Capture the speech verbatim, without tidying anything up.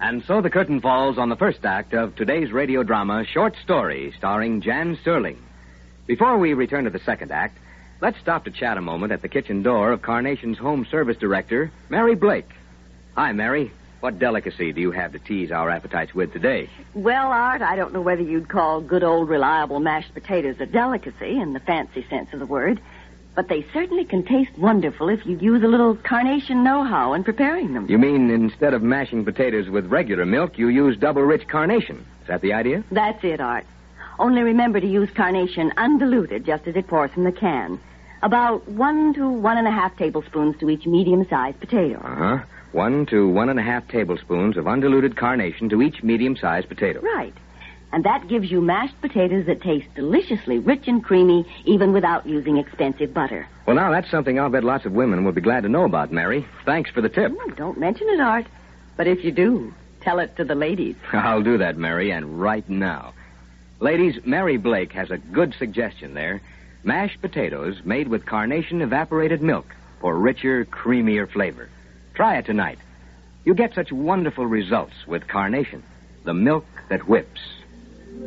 And so the curtain falls on the first act of today's radio drama, Short Story, starring Jan Sterling. Before we return to the second act, let's stop to chat a moment at the kitchen door of Carnation's home service director, Mary Blake. Hi, Mary. What delicacy do you have to tease our appetites with today? Well, Art, I don't know whether you'd call good old reliable mashed potatoes a delicacy in the fancy sense of the word, but they certainly can taste wonderful if you use a little Carnation know-how in preparing them. You mean instead of mashing potatoes with regular milk, you use double-rich Carnation? Is that the idea? That's it, Art. Only remember to use Carnation undiluted, just as it pours from the can. About one to one and a half tablespoons to each medium-sized potato. Uh-huh. One to one and a half tablespoons of undiluted Carnation to each medium-sized potato. Right. And that gives you mashed potatoes that taste deliciously rich and creamy, even without using expensive butter. Well, now, that's something I'll bet lots of women will be glad to know about, Mary. Thanks for the tip. Oh, don't mention it, Art. But if you do, tell it to the ladies. I'll do that, Mary, and right now. Ladies, Mary Blake has a good suggestion there. Mashed potatoes made with Carnation evaporated milk for richer, creamier flavor. Try it tonight. You get such wonderful results with Carnation, the milk that whips.